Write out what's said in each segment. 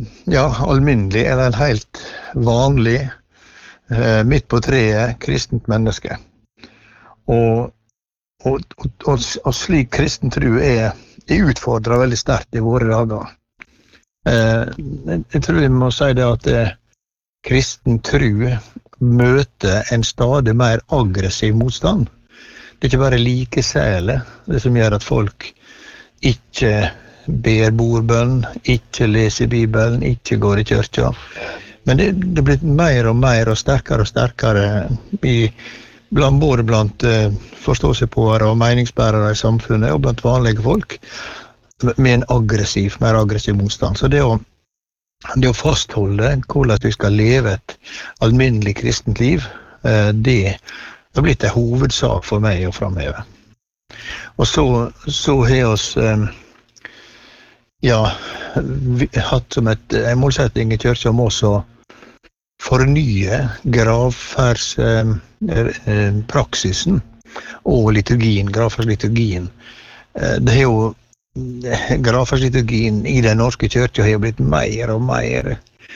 ja, alminnelig, eller en helt vanlig, midt på treet, kristent menneske. Og slik kristen tro er utfordret veldig sterkt i våre dager. Jeg tror vi må si det at kristen tro møter en stadig mer aggressiv motstand. Det er ikke bare likesæle, det som gjør at folk ikke ber bordbønn, ikke leser Bibelen, ikke går i kirka. Men det er blitt mer og mer og sterkere både blant forståelsespåere og meningsbærere i samfunnet, og blant vanlige folk, med en mer aggressiv motstand. Så det å fastholde hvordan vi skal leve et alminnelig kristent liv, det har blitt en hovedsak for meg å framheve. Og så har oss hatt som en målsetting i kirka om også fornye gravferdspraksisen og liturgien, gravferdsliturgien. Det har jo gravferdsliturgien i den norske kirka har blitt mer og mer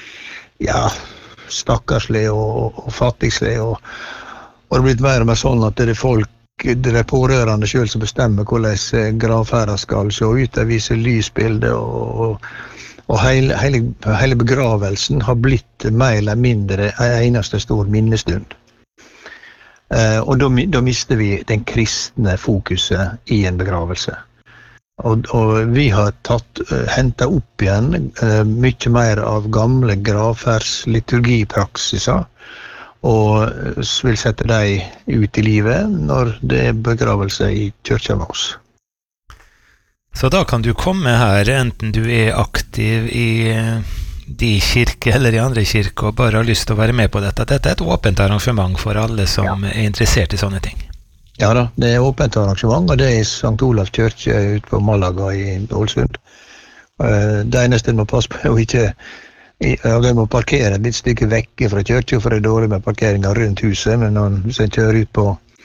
stakkarslig og fattigslig, og det har blitt mer og mer sånn at det er pårørende selv som bestemmer hvordan gravferden skal se ut. De viser lysbilder, og hele begravelsen har blitt mer eller mindre en eneste stor minnestund. Og da mister vi den kristne fokuset i en begravelse. Og vi har hentet opp igjen mye mer av gamle gravferdsliturgipraksiser, og vil sette dem ut i livet når det er begravelse i kirka med oss. Så da kan du komme her, enten du er aktiv i de kirke eller i andre kirker, og bare har lyst til å være med på dette. Dette er et åpent arrangement for alle som er interessert i sånne ting. Ja da, det er åpent arrangement, og det er i St. Olav kirke ute på Malaga i Ålesund. Det eneste må passe på å ikke jeg må parkere et litt stykke vekke fra kirka, for det er dårlig med parkeringa rundt huset, men hvis jeg kjører ut på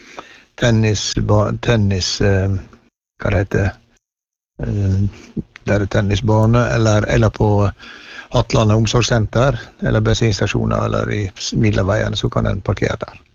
tennisbane, eller på Hatland omsorgssenter, eller bensinstasjoner, eller i middelveiene, så kan en parkere der.